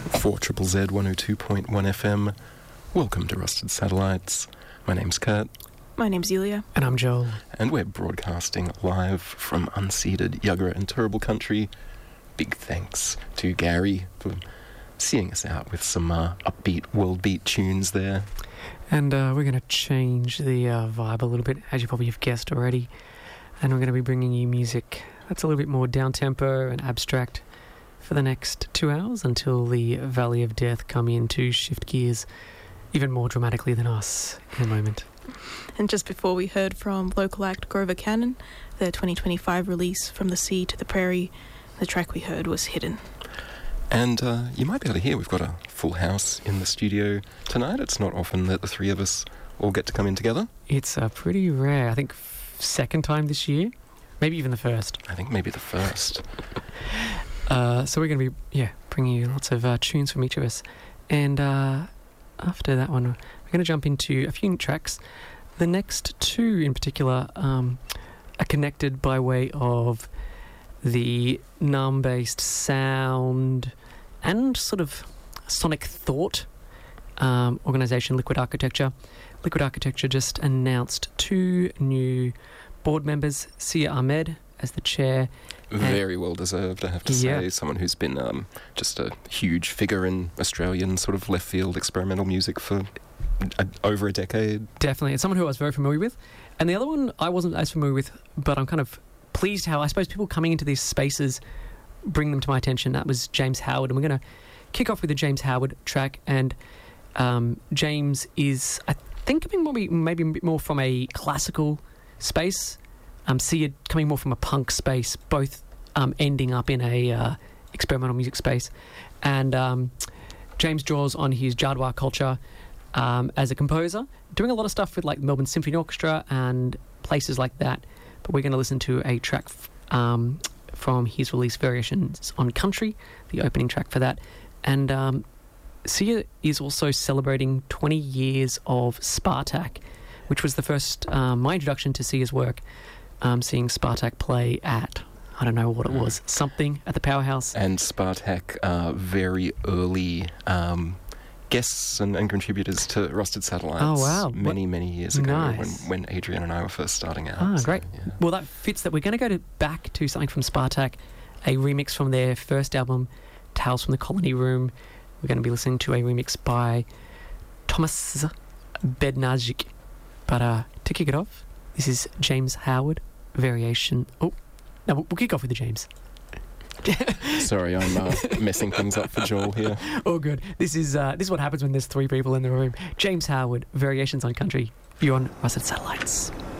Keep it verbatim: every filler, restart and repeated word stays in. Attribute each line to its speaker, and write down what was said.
Speaker 1: four Z Z Z one oh two point one F M. Welcome to Rusted Satellites. My name's Kurt.
Speaker 2: My name's Yulia.
Speaker 3: And I'm Joel.
Speaker 1: And we're broadcasting live from unceded Yagara and Turrbal country. Big thanks to Gary for seeing us out with some uh, upbeat, world beat tunes there.
Speaker 3: And uh, we're going to change the uh, vibe a little bit, as you probably have guessed already. And we're going to be bringing you music that's a little bit more down-tempo and abstract for the next two hours until the Valley of Death come in to shift gears even more dramatically than us in a moment.
Speaker 2: And just before we heard from local act Grover Cannon, their twenty twenty-five release From the Sea to the Prairie, the track we heard was Hidden.
Speaker 1: And uh, you might be able to hear we've got a full house in the studio tonight. It's not often that the three of us all get to come in together.
Speaker 3: It's uh, pretty rare. I think f- second time this year. Maybe even the first.
Speaker 1: I think maybe the first.
Speaker 3: uh, so we're going to be, yeah, bringing you lots of uh, tunes from each of us. And uh, after that one, we're going to jump into a few tracks. The next two in particular um, are connected by way of the Naarm-based sound and sort of sonic thought um, organisation Liquid Architecture. Liquid Architecture just announced two new board members, Sia Ahmed as the chair.
Speaker 1: Very well deserved, I have to say.
Speaker 3: Yeah.
Speaker 1: Someone who's been um, just a huge figure in Australian sort of left field experimental music for a, over a decade.
Speaker 3: Definitely. It's someone who I was very familiar with. And the other one I wasn't as familiar with, but I'm kind of pleased how I suppose people coming into these spaces bring them to my attention. That was James Howard. And we're going to kick off with the James Howard track. And um, James is, I think, maybe, maybe a bit more from a classical space. Um, Sia coming more from a punk space, both um, ending up in a uh, experimental music space. And um, James draws on his Jadwa culture um, as a composer, doing a lot of stuff with like Melbourne Symphony Orchestra and places like that. But we're going to listen to a track f- um, from his release, Variations on Country, the opening track for that. And um, Sia is also celebrating twenty years of Spartak, which was the first, um, my introduction to Sia's work, um, seeing Spartak play at, I don't know what it was, something at the Powerhouse.
Speaker 1: And Spartak, uh, very early um, guests and, and contributors to Rusted Satellites.
Speaker 3: Oh, wow.
Speaker 1: Many,
Speaker 3: what?
Speaker 1: many years ago
Speaker 3: Nice.
Speaker 1: when, when Adrian and I were first starting out.
Speaker 3: Ah,
Speaker 1: so,
Speaker 3: great.
Speaker 1: Yeah.
Speaker 3: Well, that fits that we're going to go to back to something from Spartak, a remix from their first album, Tales from the Colony Room. We're going to be listening to a remix by Thomas Bednazik. But uh, to kick it off, this is James Howard, Variation. Oh, no, we'll, we'll kick off with the James.
Speaker 1: Sorry, I'm uh, messing things up for Joel here.
Speaker 3: Oh, good. This is uh, this is what happens when there's three people in the room. James Howard, Variations on Country. You're on Rusted Satellites.